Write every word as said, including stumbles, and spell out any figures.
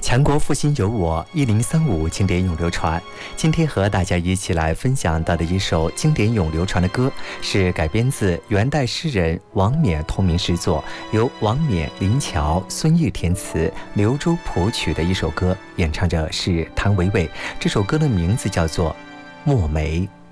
强国复兴有我，一零三五经典咏流传。今天和大家一起来分享到的一首经典咏流传的歌，是改编自元代诗人王冕同名诗作，由王冕、林乔、孙毅填词，刘洲谱曲的一首歌，演唱者是谭维维。这首歌的名字叫做《墨梅》。